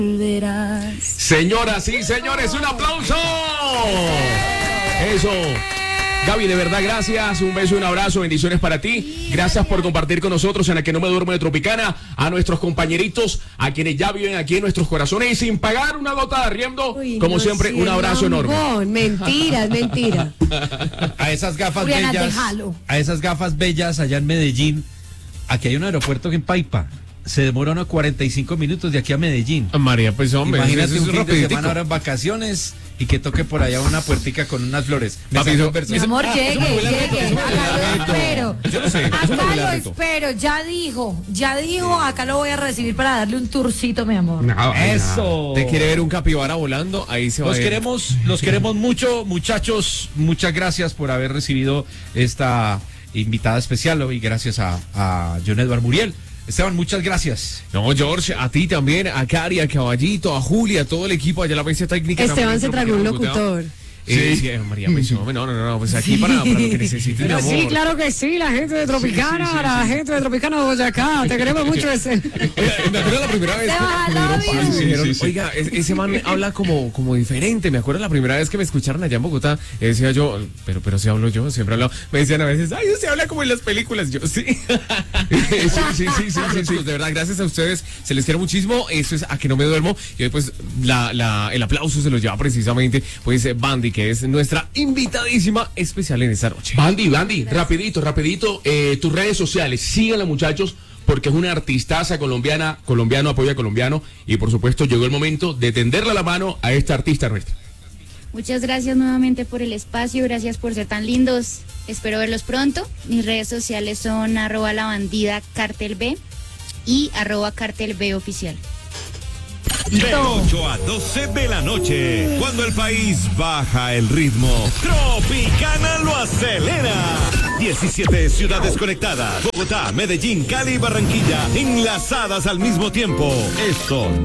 Señoras y señores, un aplauso. Eso. Gaby, de verdad, gracias. Un beso y un abrazo. Bendiciones para ti. Gracias por compartir con nosotros en la que no me duermo de Tropicana. A nuestros compañeritos, a quienes ya viven aquí en nuestros corazones y sin pagar una gota de arriendo. Como siempre, un abrazo enorme. Mentiras. A esas gafas Juliana, bellas. déjalo. A esas gafas bellas allá en Medellín. Aquí hay un aeropuerto en Paipa. Se demora unos 45 minutos de aquí a Medellín. María, pues hombre, Imagínate eso un es fin de rapiditico. semana ahora en vacaciones y que toque por allá una puertica con unas flores. Papi, Mi amor, llegue. Acá lo espero. Yo no sé, eso me Acá huele lo a reto. espero. Ya dijo. Acá lo voy a recibir para darle un tourcito, mi amor. Eso. ¿Te quiere ver un capibara volando? Ahí se va Los a ir. queremos mucho, muchachos. Muchas gracias por haber recibido esta invitada especial y gracias a John Edward Muriel. Esteban, muchas gracias. No, George, a ti también, a Cari, a Caballito, a Julia, a todo el equipo allá en la mesa técnica. Esteban también, se tragó un Tropicana, locutor. Sí, María, pues no, pues aquí para lo que necesites, mi Pero amor. sí, claro que sí, la gente de Tropicana, la gente de Tropicana de Boyacá, te queremos mucho ese. Me acuerdo la primera vez que me dieron paso y dijeron, oiga, ese man habla como diferente. Me acuerdo la primera vez que me escucharon allá en Bogotá, decía yo, pero si hablo yo, siempre he hablado. Me decían a veces, ay, usted habla como en las películas. Yo, sí. sí, chicos, de verdad, gracias a ustedes, se les quiere muchísimo. Eso es A Que No Me Duermo. Y hoy pues el aplauso se lo lleva precisamente pues Bandy, que es nuestra invitadísima especial en esta noche. Bandy, rapidito, tus redes sociales, síganla, muchachos, porque es una artistaza colombiana, colombiano apoya a colombiano, y por supuesto llegó el momento de tenderle la mano a esta artista nuestra. Muchas gracias nuevamente por el espacio, gracias por ser tan lindos, espero verlos pronto. Mis redes sociales son @labandidacartelb y @cartelboficial. De 8 a 12 de la noche, cuando el país baja el ritmo, Tropicana lo acelera. 17 ciudades conectadas, Bogotá, Medellín, Cali y Barranquilla, enlazadas al mismo tiempo. Esto